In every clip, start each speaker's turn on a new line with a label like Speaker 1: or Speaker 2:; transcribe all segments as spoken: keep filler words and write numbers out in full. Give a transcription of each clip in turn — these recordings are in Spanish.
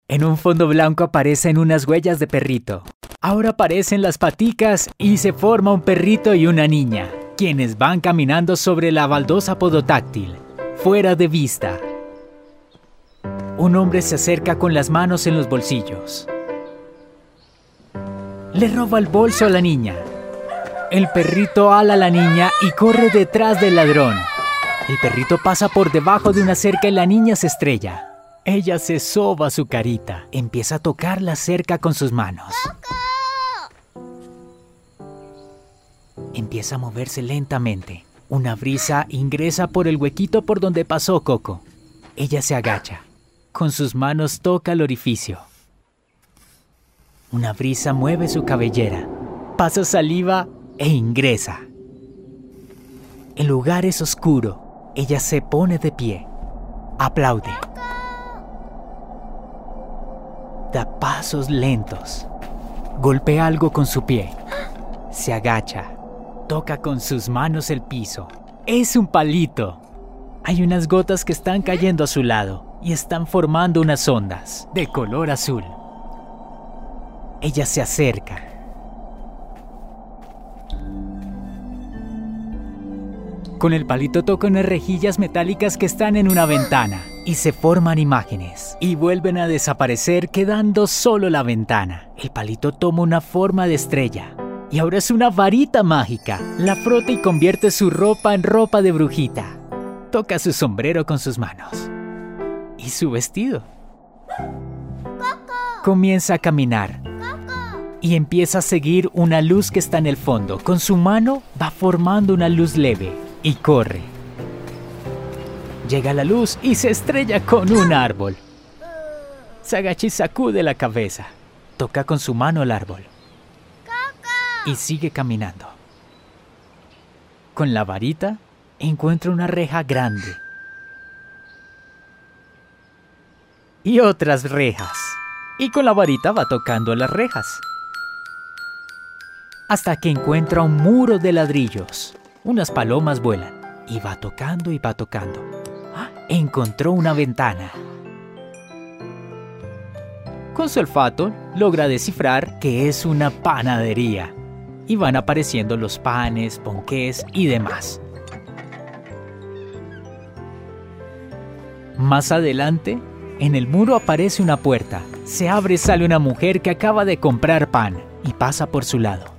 Speaker 1: En un fondo blanco aparecen unas huellas de perrito. Ahora aparecen las paticas y se forma un perrito y una niña, quienes van caminando sobre la baldosa podotáctil, fuera de vista. Un hombre se acerca con las manos en los bolsillos. Le roba el bolso a la niña. El perrito ala a la niña y corre detrás del ladrón. El perrito pasa por debajo de una cerca y la niña se estrella. Ella se soba su carita. Empieza a tocar la cerca con sus manos. Empieza a moverse lentamente. Una brisa ingresa por el huequito por donde pasó Coco. Ella se agacha. Con sus manos toca el orificio. Una brisa mueve su cabellera. Pasa saliva e ingresa. El lugar es oscuro. Ella se pone de pie. Aplaude. Da pasos lentos. Golpea algo con su pie. Se agacha. Toca con sus manos el piso. Es un palito. Hay unas gotas que están cayendo a su lado y están formando unas ondas de color azul. Ella se acerca. Con el palito toca unas rejillas metálicas que están en una ventana y se forman imágenes y vuelven a desaparecer quedando solo la ventana. El palito toma una forma de estrella y ahora es una varita mágica. La frota y convierte su ropa en ropa de brujita. Toca su sombrero con sus manos y su vestido. Comienza a caminar y empieza a seguir una luz que está en el fondo. Con su mano va formando una luz leve y corre. Llega la luz y se estrella con un árbol. Se agacha y sacude la cabeza. Toca con su mano el árbol. Y sigue caminando. Con la varita encuentra una reja grande. Y otras rejas. Y con la varita va tocando las rejas. Hasta que encuentra un muro de ladrillos. Unas palomas vuelan. Y va tocando y va tocando. ¡Ah! Encontró una ventana. Con su olfato logra descifrar que es una panadería. Y van apareciendo los panes, ponqués y demás. Más adelante, en el muro aparece una puerta. Se abre y sale una mujer que acaba de comprar pan y pasa por su lado.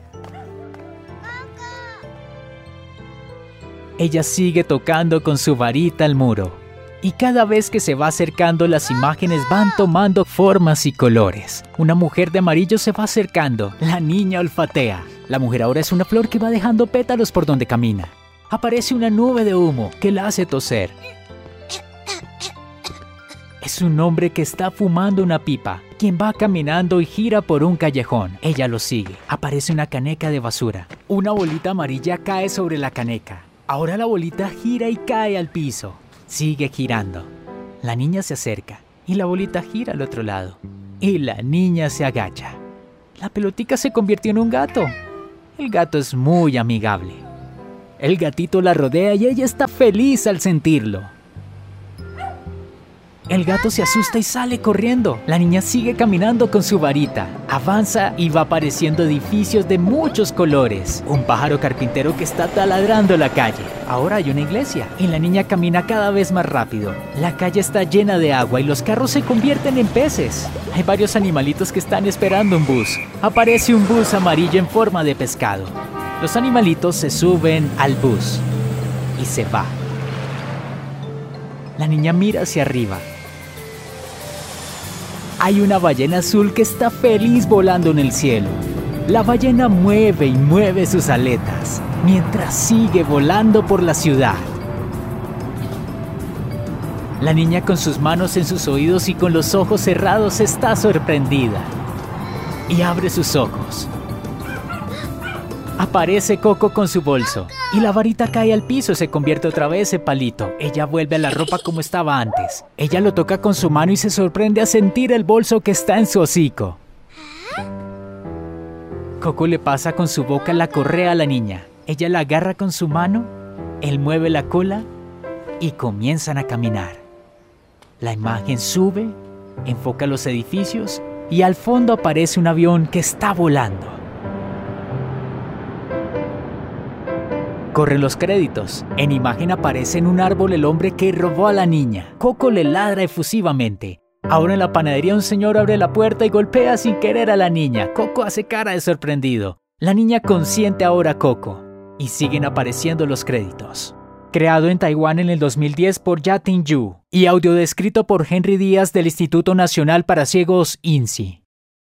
Speaker 1: Ella sigue tocando con su varita el muro. Y cada vez que se va acercando, las imágenes van tomando formas y colores. Una mujer de amarillo se va acercando. La niña olfatea. La mujer ahora es una flor que va dejando pétalos por donde camina. Aparece una nube de humo que la hace toser. Es un hombre que está fumando una pipa, quien va caminando y gira por un callejón. Ella lo sigue. Aparece una caneca de basura. Una bolita amarilla cae sobre la caneca. Ahora la bolita gira y cae al piso. Sigue girando. La niña se acerca y la bolita gira al otro lado. Y la niña se agacha. La pelotica se convirtió en un gato. El gato es muy amigable. El gatito la rodea y ella está feliz al sentirlo. El gato se asusta y sale corriendo. La niña sigue caminando con su varita. Avanza y va apareciendo edificios de muchos colores. Un pájaro carpintero que está taladrando la calle. Ahora hay una iglesia y la niña camina cada vez más rápido. La calle está llena de agua y los carros se convierten en peces. Hay varios animalitos que están esperando un bus. Aparece un bus amarillo en forma de pescado. Los animalitos se suben al bus y se va. La niña mira hacia arriba. Hay una ballena azul que está feliz volando en el cielo. La ballena mueve y mueve sus aletas mientras sigue volando por la ciudad. La niña con sus manos en sus oídos y con los ojos cerrados está sorprendida. Y abre sus ojos. Aparece Coco con su bolso y la varita cae al piso y se convierte otra vez en palito. Ella vuelve a la ropa como estaba antes. Ella lo toca con su mano y se sorprende a sentir el bolso que está en su hocico. Coco le pasa con su boca la correa a la niña. Ella la agarra con su mano, él mueve la cola y comienzan a caminar. La imagen sube Enfoca los edificios y al fondo aparece un avión que está volando. Corren los créditos. En imagen aparece en un árbol el hombre que robó a la niña. Coco le ladra efusivamente. Ahora en la panadería un señor abre la puerta y golpea sin querer a la niña. Coco hace cara de sorprendido. La niña consiente ahora a Coco. Y siguen apareciendo los créditos. Creado en Taiwán en el dos mil diez por Yating Yu y audiodescrito por Henry Díaz del Instituto Nacional para Ciegos I N S I.